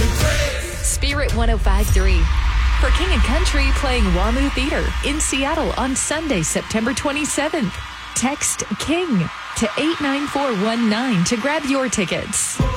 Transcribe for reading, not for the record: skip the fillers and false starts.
Spirit 105.3 for King and Country playing WAMU Theater in Seattle on Sunday, September 27th. Text KING to 89419 to grab your tickets.